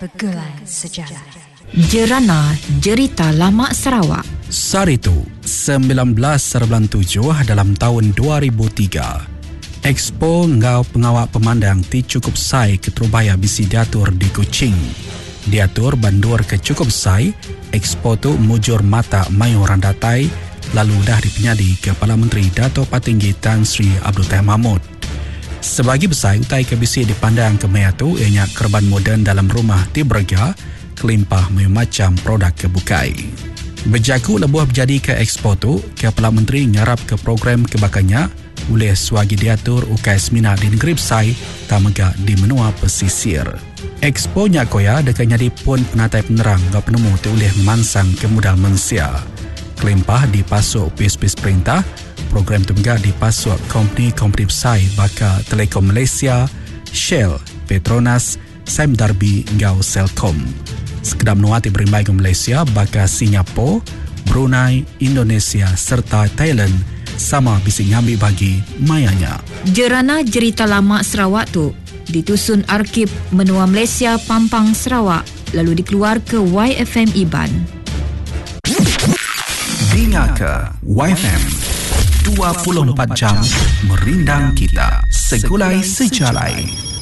Pergulai Sejarah. Jerana Jerita Lama Sarawak. Saritu 1997 dalam tahun 2003. Expo Ngau Pengawak Pemandang ti cukup sai ke Terubaya bisi diatur di Kuching. Diatur bandur ke cukup sai, Expo tu mujur mata mayu randatai, lalu dah dipenyadi Kepala Menteri Dato' Patinggi Tan Sri Abdul Tahir Mahmud. Sebagi besar utai ke bisi dipandang ke maya tu ianya kerban moden dalam rumah ti berga, kelimpah macam produk kebukai. Berjaku lebuh berjadi ke Expo tu, Kepala Menteri ngarap ke program kebakannya oleh suagi diatur ukai semina di negeri Besai tamega di menua pesisir. Expo nya koya dekatnya di pun penatai penerang gak penemu tu oleh memansang kemudal manusia. Kelimpah dipasuk pis-pis perintah, program tu juga dipasuk kompeni-kompeni Besai baka Telekom Malaysia, Shell, Petronas, Sime Darby hingga Celcom. Sekedar menuati berimbai ke Malaysia baka Singapura, Brunei, Indonesia serta Thailand sama bisi ngambil bagi mayanya. Jerana Jerita Lama Sarawak tu ditusun Arkib Menua Malaysia Pampang Sarawak lalu dikeluar ke YFM Iban. Dengar ke YFM 24 jam merindang kita segulai sejalai.